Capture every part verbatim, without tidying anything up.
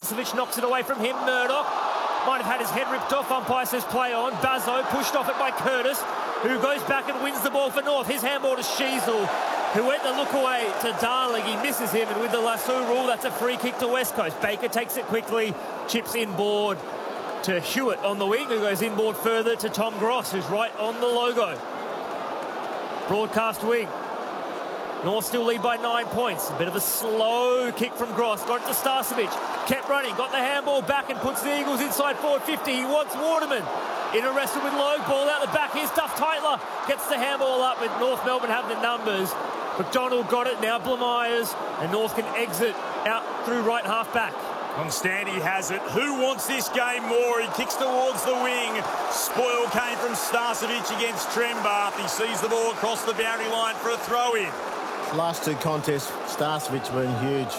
Starcevich knocks it away from him. Murdoch might have had his head ripped off. Umpire says play on. Bazzo pushed off it by Curtis, who goes back and wins the ball for North. His handball to Sheasel, who went the look away to Darling. He misses him, and with the lasso rule, that's a free kick to West Coast. Baker takes it quickly, chips inboard to Hewitt on the wing, who goes inboard further to Tom Gross, who's right on the logo. Broadcast wing. North still lead by nine points. A bit of a slow kick from Gross. Got it to Starcevich. Kept running. Got the handball back and puts the Eagles inside forward fifty. He wants Waterman. In a wrestle with Logue. Ball out the back. Here's Duff Tytler. Gets the handball up with North Melbourne have the numbers. McDonald got it. Now Blamires. And North can exit out through right half back. Constanti has it. Who wants this game more? He kicks towards the wing. Spoil came from Starcevich against Trembath. He sees the ball across the boundary line for a throw-in. Last two contests, Starcevich been huge.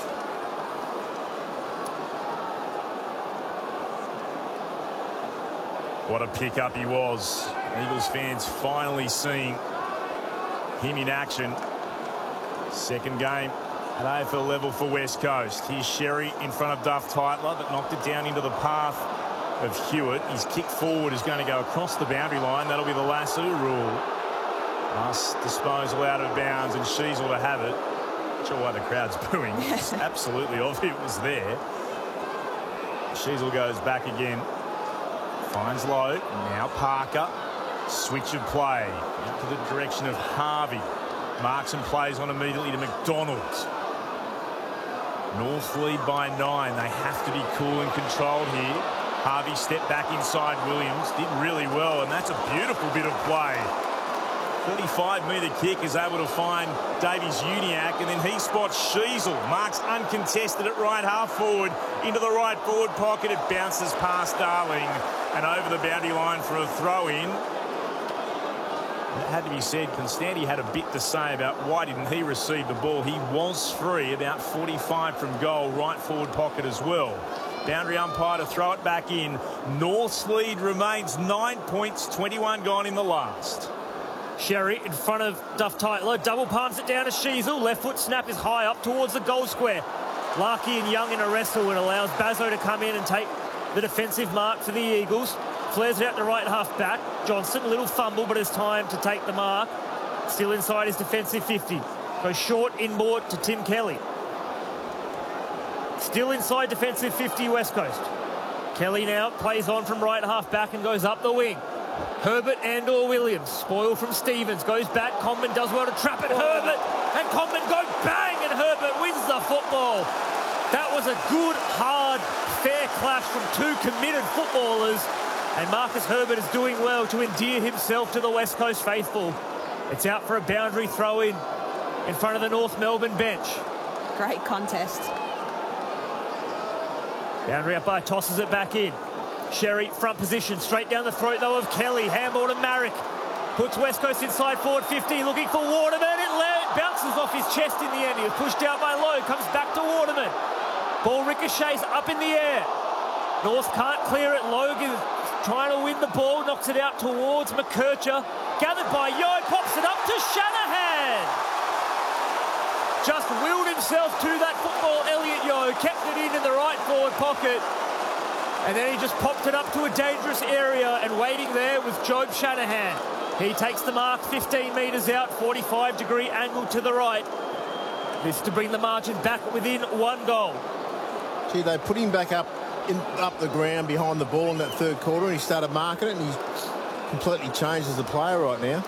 What a pick-up he was. Eagles fans finally seeing him in action. Second game at A F L level for West Coast. Here's Sherry in front of Duff Tytler, but knocked it down into the path of Hewitt. His kick forward is going to go across the boundary line. That'll be the lasso rule. Last disposal out of bounds, and Sheasel to have it. Not sure why the crowd's booing. It's absolutely obvious it was there. Sheasel goes back again. Finds Lowe. Now Parker. Switch of play. Into the direction of Harvey. Marks and plays on immediately to McDonald. North lead by nine. They have to be cool and controlled here. Harvey stepped back inside Williams. Did really well, and that's a beautiful bit of play. thirty-five metre kick is able to find Davies-Uniacke, and then he spots Sheasel. Marks uncontested at right half forward into the right forward pocket. It bounces past Darling and over the boundary line for a throw-in. It had to be said, Constanti had a bit to say about why didn't he receive the ball. He was free, about forty-five from goal, right forward pocket as well. Boundary umpire to throw it back in. North's lead remains nine points, twenty-one gone in the last. Sherry in front of Duff Tytler. Double palms it down to Sheasel. Left foot snap is high up towards the goal square. Larkey and Young in a wrestle, and allows Bazzo to come in and take the defensive mark for the Eagles. Flares it out to right half back. Johnson, a little fumble, but it's time to take the mark. Still inside his defensive fifty. Goes short inboard to Tim Kelly. Still inside defensive fifty, West Coast. Kelly now plays on from right half back and goes up the wing. Herbert and or Williams. Spoil from Stevens. Goes back. Comben does well to trap it. Herbert. And Comben go bang, and Herbert wins the football. That was a good, hard, fair clash from two committed footballers. And Marcus Herbert is doing well to endear himself to the West Coast faithful. It's out for a boundary throw-in in front of the North Melbourne bench. Great contest. Boundary up by tosses it back in. Sherry, front position, straight down the throat, though, of Kelly. Handball to Marek. Puts West Coast inside forward fifty, looking for Waterman. It bounces off his chest in the end. He was pushed out by Lowe, comes back to Waterman. Ball ricochets up in the air. North can't clear it. Logan trying to win the ball, knocks it out towards McKercher. Gathered by Yo, pops it up to Shanahan. Just willed himself to that football, Elliot Yo. Kept it in in the right forward pocket. And then he just popped it up to a dangerous area, and waiting there was Job Shanahan. He takes the mark fifteen metres out, forty-five degree angle to the right. This to bring the margin back within one goal. Gee, they put him back up in, up the ground behind the ball in that third quarter, and he started marking it, and he's completely changed as a player right now.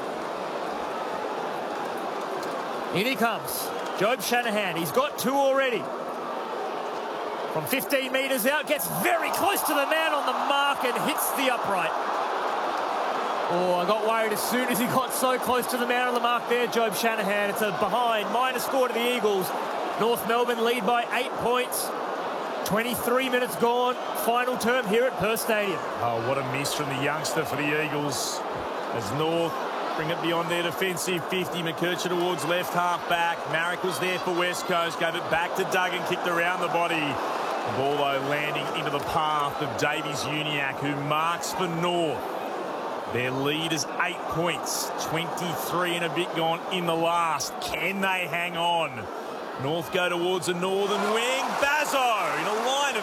In he comes, Job Shanahan. He's got two already. From fifteen metres out, gets very close to the man on the mark and hits the upright. Oh, I got worried as soon as he got so close to the man on the mark there, Job Shanahan. It's a behind, minor score to the Eagles. North Melbourne lead by eight points. twenty-three minutes gone. Final term here at Perth Stadium. Oh, what a miss from the youngster for the Eagles. As North bring it beyond their defensive fifty. McKercher towards left half back. Marek was there for West Coast. Gave it back to Duggan. Kicked around the body. The ball, though, landing into the path of Davies-Uniacke, who marks for North. Their lead is eight points. twenty-three and a bit gone in the last. Can they hang on? North go towards the northern wing. Bazzo in a